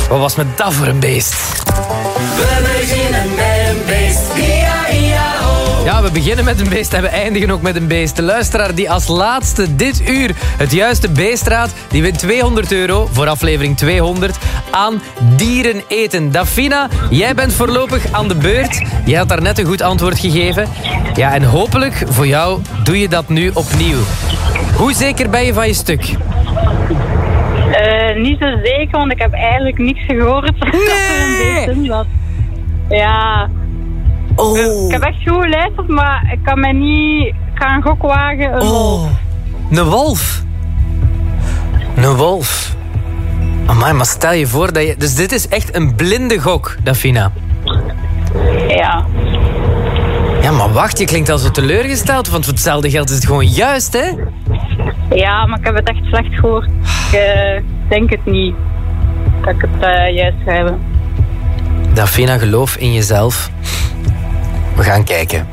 Wat was met dat voor een beest? We beginnen met een beest. Ia-ia-o. Ja, we beginnen met een beest en we eindigen ook met een beest. De luisteraar die als laatste dit uur het juiste beest raadt, die wint €200 voor aflevering 200 aan dieren eten. Dafina, jij bent voorlopig aan de beurt. Jij had daar net een goed antwoord gegeven. Ja, en hopelijk voor jou doe je dat nu opnieuw. Hoe zeker ben je van je stuk? Niet zo zeker, want ik heb eigenlijk niks gehoord. Nee! Ja. Oh. Ik heb echt goed geluisterd, maar ik kan mij niet... Ik ga een gok wagen. Een wolf. Een wolf? Een wolf. Amai, maar stel je voor dat je... Dus dit is echt een blinde gok, Dafina. Ja. Ja, maar wacht, je klinkt al zo teleurgesteld, want voor hetzelfde geld is het gewoon juist, hè? Ja, maar ik heb het echt slecht gehoord. Ik denk het niet dat ik het juist ga hebben. Dafina, geloof in jezelf. We gaan kijken.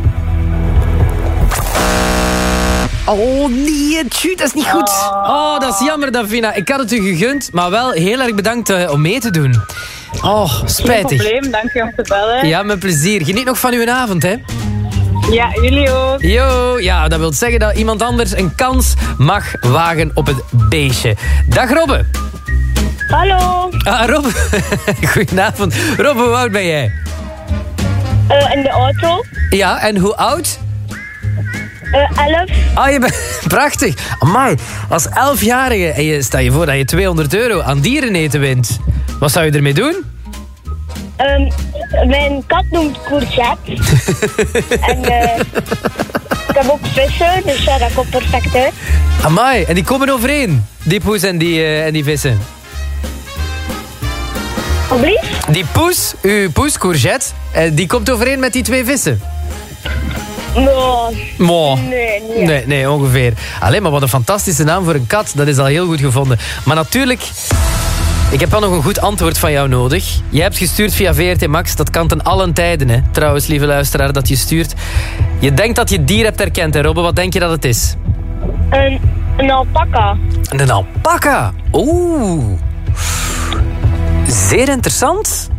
Oh nee, tjoe, dat is niet goed. Oh, dat is jammer, Dafina. Ik had het u gegund, maar wel heel erg bedankt om mee te doen. Oh, spijtig. Geen probleem, dank je om te bellen. Ja, met plezier. Geniet nog van uw avond, hè. Ja, jullie ook. Yo, ja, dat wil zeggen dat iemand anders een kans mag wagen op het beestje. Dag, Robbe. Hallo. Ah, Rob. Goedenavond. Rob, hoe oud ben jij? In de auto. Ja, en hoe oud? 11. Ah, je bent... Prachtig. Amai, als 11-jarige en je stel je voor dat je €200 aan dieren eten wint. Wat zou je ermee doen? Mijn kat noemt courgette. En ik heb ook vissen, dus ja, dat komt perfect uit. Amai, en die komen overeen, die poes en die vissen. Alblieft? Die poes, uw poes, courgette, die komt overeen met die 2 vissen. No. Nee, ongeveer. Alleen maar wat een fantastische naam voor een kat. Dat is al heel goed gevonden. Maar natuurlijk, ik heb wel nog een goed antwoord van jou nodig. Je hebt gestuurd via VRT Max. Dat kan ten allen tijden, hè. Trouwens, lieve luisteraar, dat je stuurt. Je denkt dat je het dier hebt herkend, hè, Robbe? Wat denk je dat het is? Een alpaca. Een alpaca? Oeh. Zeer interessant.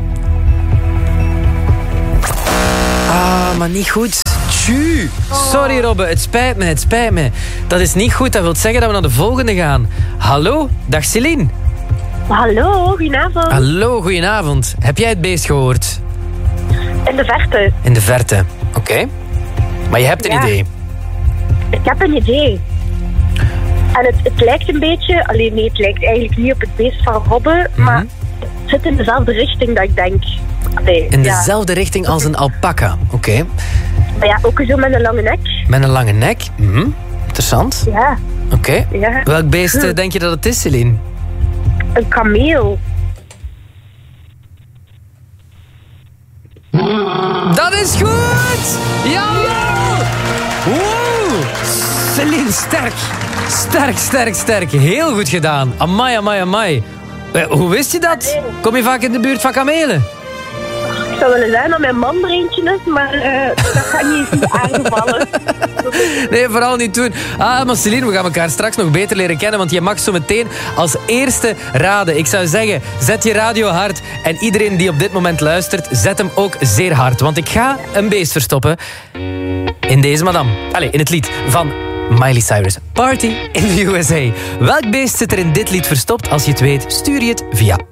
Ah, maar niet goed. Tju. Sorry, Robbe, het spijt me. Dat is niet goed, dat wil zeggen dat we naar de volgende gaan. Hallo, dag Celine. Hallo, goedenavond. Hallo, goedenavond. Heb jij het beest gehoord? In de verte. In de verte, oké. Maar je hebt een idee. Ik heb een idee. En het lijkt een beetje... Alleen nee, het lijkt eigenlijk niet op het beest van Robbe, maar het zit in dezelfde richting dat ik denk. In dezelfde richting als een alpaca, oké. Maar ja, ook zo met een lange nek. Met een lange nek? Interessant. Ja. Oké. Ja. Welk beest denk je dat het is, Celine? Een kameel. Dat is goed! Jawel! Wow! Celine, sterk. Heel goed gedaan. Amai. Hoe wist je dat? Kom je vaak in de buurt van kamelen? Ik zou willen zijn dat mijn man er eentje is, maar dat gaat niet eens in de aarde vallen. Nee, vooral niet doen. Ah, maar Celine, we gaan elkaar straks nog beter leren kennen, want je mag zo meteen als eerste raden. Ik zou zeggen, zet je radio hard en iedereen die op dit moment luistert, zet hem ook zeer hard. Want ik ga een beest verstoppen in deze madame. Allee, in het lied van Miley Cyrus. Party in the USA. Welk beest zit er in dit lied verstopt? Als je het weet, stuur je het via